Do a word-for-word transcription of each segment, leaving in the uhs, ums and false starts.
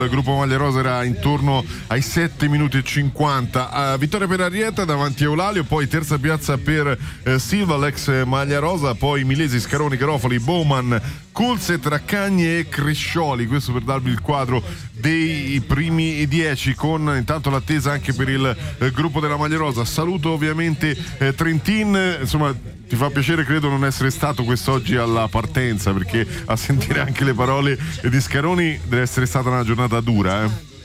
Il gruppo Maglia Rosa era intorno ai sette minuti e cinquanta. Uh, vittoria per Arrieta davanti a Eulalio, poi terza piazza per uh, Silva, l'ex Maglia Rosa, poi Milesi, Scaroni, Garofoli, Bowman, Kulze, Traccagni e Crescioli. Questo per darvi il quadro dei primi dieci, con intanto l'attesa anche per il uh, gruppo della Maglia Rosa. Saluto ovviamente uh, Trentin, insomma ti fa piacere credo non essere stato quest'oggi alla partenza, perché a sentire anche le parole di Scaroni deve essere stata una giornata dura, eh?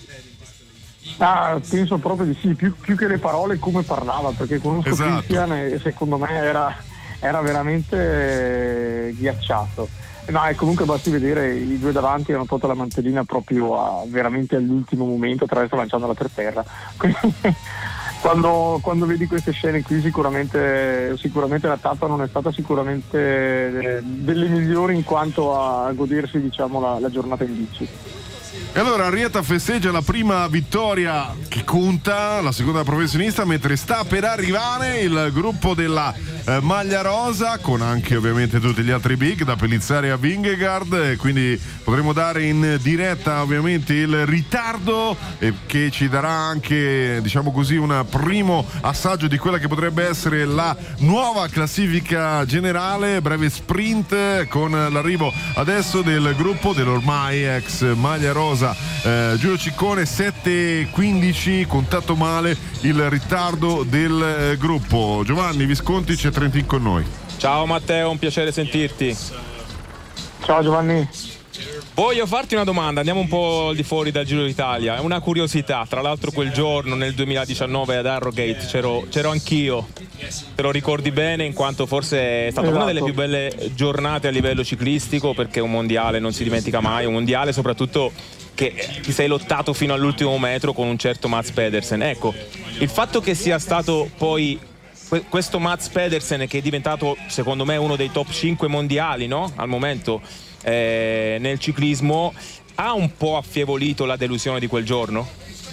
Ah, penso proprio di sì, più, più che le parole come parlava, perché conosco esatto. Cristian e secondo me era, era veramente ghiacciato. Ma comunque basti vedere, i due davanti hanno tolto la mantellina proprio a, veramente all'ultimo momento, tra l'altro lanciandola per terra. Quindi, Quando, quando vedi queste scene qui sicuramente, sicuramente la tappa non è stata sicuramente delle migliori in quanto a godersi, diciamo, la, la giornata in bici. E allora Arrieta festeggia la prima vittoria che conta, la seconda professionista, mentre sta per arrivare il gruppo della eh, Maglia Rosa, con anche ovviamente tutti gli altri big, da Pellizzari a Vingegaard, e quindi potremo dare in diretta ovviamente il ritardo, eh, che ci darà anche, diciamo così, un primo assaggio di quella che potrebbe essere la nuova classifica generale, breve sprint con l'arrivo adesso del gruppo dell'ormai ex Maglia Rosa. Eh, Giulio Ciccone, sette e quindici, contato male il ritardo del eh, gruppo. Giovanni Visconti, c'è Trentin con noi. Ciao Matteo, un piacere sentirti. Ciao Giovanni. Voglio farti una domanda, andiamo un po' al di fuori dal Giro d'Italia, è una curiosità. Tra l'altro quel giorno nel duemiladiciannove ad Harrogate c'ero, c'ero anch'io, te lo ricordi bene, in quanto forse è stata esatto. una delle più belle giornate a livello ciclistico, perché un mondiale non si dimentica mai, un mondiale soprattutto che ti sei lottato fino all'ultimo metro con un certo Mats Pedersen. Ecco, il fatto che sia stato poi questo Mats Pedersen, che è diventato secondo me uno dei top cinque mondiali, no? Al momento eh, nel ciclismo, ha un po' affievolito la delusione di quel giorno?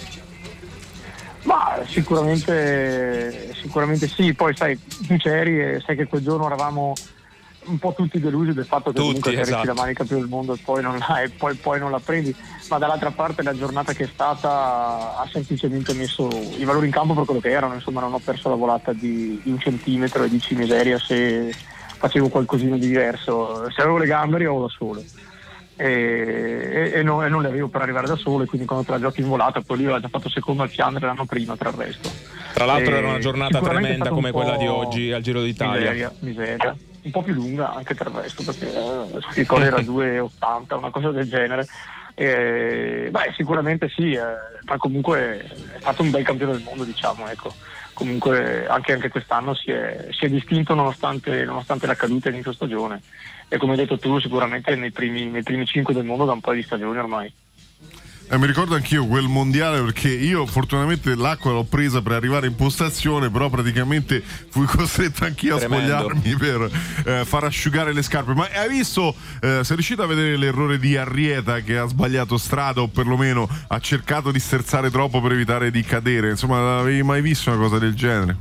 Ma sicuramente sicuramente sì, poi sai, tu c'eri e sai che quel giorno eravamo un po' tutti delusi del fatto che tutti, comunque esatto. la mani campione del mondo e poi non la, e poi, poi non la prendi, ma dall'altra parte la giornata che è stata ha semplicemente messo i valori in campo per quello che erano, insomma non ho perso la volata di, di un centimetro e dici miseria se facevo qualcosina di diverso, se avevo le gambe arrivavo da solo e, e, e, non, e non le avevo per arrivare da solo, e quindi quando te la giochi in volata poi lì ho già fatto secondo al Fiandre l'anno prima tra il resto. Tra l'altro e era una giornata tremenda come quella di oggi al Giro d'Italia. Miseria, miseria. Un po' più lunga anche per il resto, perché eh, il colore era due e ottanta, una cosa del genere. E, beh, sicuramente sì, eh, ma comunque è stato un bel campione del mondo, diciamo, ecco. Comunque anche, anche quest'anno si è, si è distinto nonostante, nonostante la caduta inizio stagione, e come hai detto tu sicuramente nei primi, nei primi cinque del mondo da un paio di stagioni ormai. Eh, mi ricordo anch'io quel mondiale, perché io fortunatamente l'acqua l'ho presa per arrivare in postazione, però praticamente fui costretto anch'io a Tremendo. spogliarmi per eh, far asciugare le scarpe. Ma hai visto, eh, sei riuscito a vedere l'errore di Arrieta, che ha sbagliato strada o perlomeno ha cercato di sterzare troppo per evitare di cadere? Insomma, avevi mai visto una cosa del genere?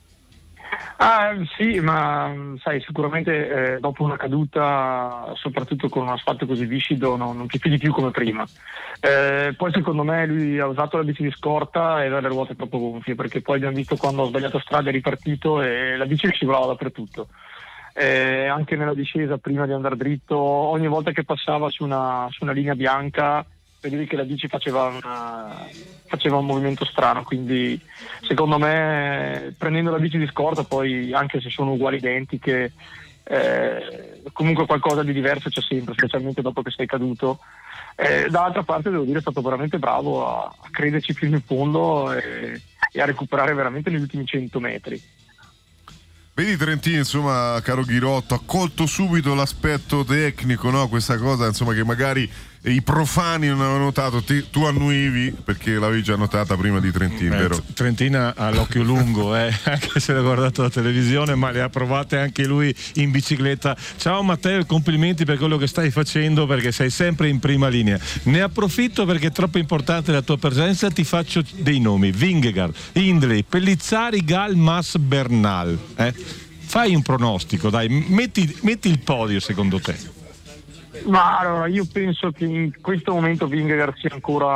Ah sì, ma sai, sicuramente eh, dopo una caduta, soprattutto con un asfalto così viscido, no, non ti fidi più come prima. Eh, poi secondo me lui ha usato la bici di scorta e aveva le ruote troppo gonfie, perché poi abbiamo visto quando ha sbagliato strada è ripartito e la bici scivolava dappertutto. Eh, anche nella discesa, prima di andare dritto, ogni volta che passava su una, su una linea bianca vedevi che la bici faceva, una, faceva un movimento strano, quindi secondo me prendendo la bici di scorta, poi anche se sono uguali identiche, eh, comunque qualcosa di diverso c'è sempre, specialmente dopo che sei caduto. Eh, dall'altra parte devo dire è stato veramente bravo a, a crederci fino in fondo e, e a recuperare veramente negli ultimi cento metri. Vedi Trentin, insomma, caro Ghirotto, ha colto subito l'aspetto tecnico, no? Questa cosa, insomma, che magari i profani non avevano notato. Te, tu annuivi perché l'avevi già notata prima di Trentin, eh, vero? Trentin ha l'occhio lungo, eh, anche se l'ha guardato la televisione, ma le ha provate anche lui in bicicletta. Ciao Matteo, complimenti per quello che stai facendo, perché sei sempre in prima linea. Ne approfitto perché è troppo importante la tua presenza, ti faccio dei nomi: Vingegaard, Hindley, Pellizzari, Gal, Mas, Bernal. Eh? Fai un pronostico, dai, metti, metti il podio secondo te. Ma allora io penso che in questo momento Vingegaard sia ancora